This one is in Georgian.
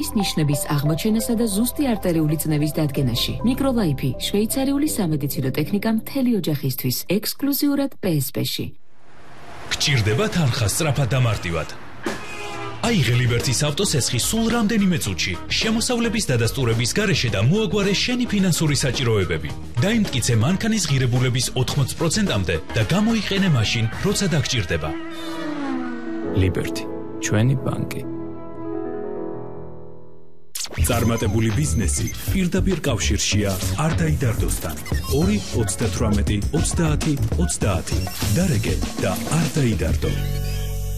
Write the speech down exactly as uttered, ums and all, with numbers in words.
ნიშნების აღმოჩენასა და ზუსტი არტერიული წნევის დადგენაში. მიკროლაიფი, შვეიცარიული სამედიცინო ტექნიკა მთელი ოჯახისთვის, ექსკლუზიურად პე ეს პე-ში. გჭირდება თანხა სწრაფად და მარტივად. აიღე ლიბერტის ავტოსესხი სულ რამდენიმე წუთში, შემოსავლების დადასტურების გარეშე და მოაგვარე შენი ფინანსური საჭიროებები. დაიმტკიცე მანქანის ღირებულების ოთხმოცი პროცენტამდე და გამოიყენე მაშინ, როცა დაგჭირდება. ლიბერტი, ჩვენი ბანკი. წარმატებული ბიზნესი პირდაპირ კავშირშია არ დაიდარდოსთან. ორი ოცდათვრამეტი ოცდაათი ოცდაათი. დარეგე და არ დაიდარდო.